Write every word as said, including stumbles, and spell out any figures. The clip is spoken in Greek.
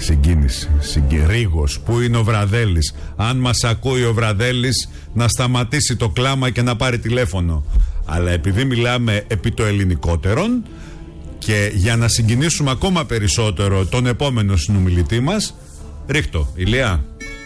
Συγκίνηση, συγκι... Ρίγος. Πού είναι ο Βραδέλης? Αν μας ακούει ο Βραδέλης, να σταματήσει το κλάμα και να πάρει τηλέφωνο. Αλλά επειδή μιλάμε επί το ελληνικότερον, και για να συγκινήσουμε ακόμα περισσότερο τον επόμενο συνομιλητή μας, ρίχτω, Ηλία.